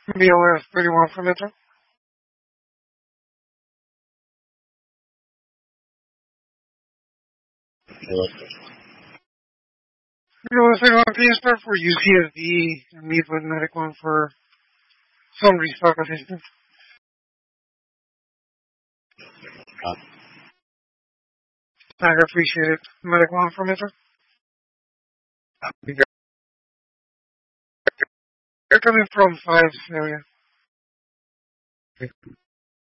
BLS 31 for Metro. BLS 31, can you start for UCSD and meet with Medic 1 for some restock assistance? I appreciate it. Medic 1 for Metro. They're coming from 5 area.